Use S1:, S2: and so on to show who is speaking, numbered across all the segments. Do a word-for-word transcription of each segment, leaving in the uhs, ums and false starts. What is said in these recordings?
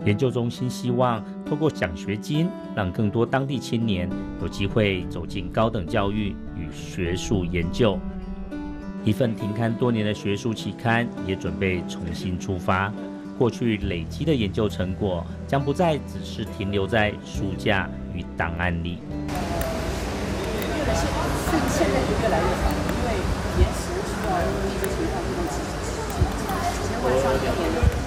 S1: 研究中心希望透过奖学金，让更多当地青年有机会走进高等教育与学术研究。一份停刊多年的学术期刊也准备重新出发，过去累积的研究成果将不再只是停留在书架与档案里。
S2: 现在就越来越少，因为岩石需要一个情况不能几几千万上千年的。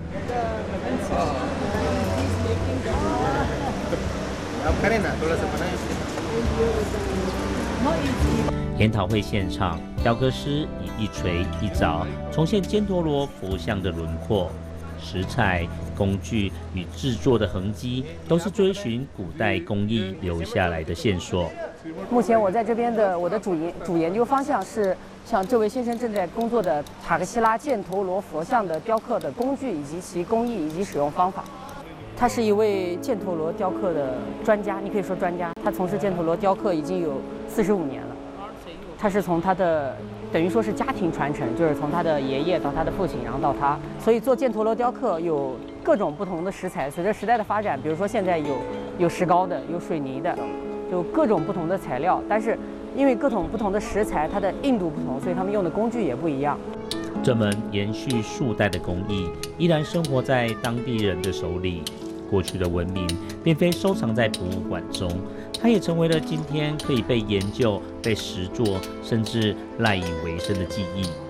S1: 研讨会现场，雕刻师以一锤一凿重现犍陀罗佛像的轮廓，石材、工具与制作的痕迹，都是追寻古代工艺留下来的线索。
S2: 目前我在这边的我的主研主研究方向是像这位先生正在工作的塔克西拉犍陀罗佛像的雕刻的工具以及其工艺以及使用方法。他是一位犍陀罗雕刻的专家，你可以说专家。他从事犍陀罗雕刻已经有四十五年了。他是从他的等于说是家庭传承，就是从他的爷爷到他的父亲，然后到他。所以做犍陀罗雕刻有各种不同的石材，随着时代的发展，比如说现在有有石膏的，有水泥的。有各种不同的材料，但是因为各种不同的石材，它的硬度不同，所以他们用的工具也不一样。
S1: 这门延续数代的工艺，依然生活在当地人的手里。过去的文明并非收藏在博物馆中，它也成为了今天可以被研究、被实作，甚至赖以为生的记忆。